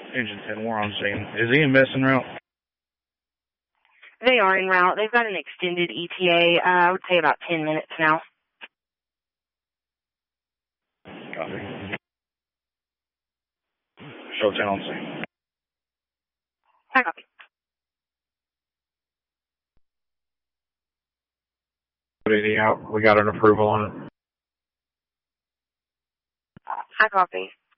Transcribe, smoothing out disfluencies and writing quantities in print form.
Engine 10, we're on scene. Is he in missing route? They are en route. They've got an extended ETA, I would say about 10 minutes now. Copy. Show 10 on scene. I copy. Put out. We got an approval on it. I copy.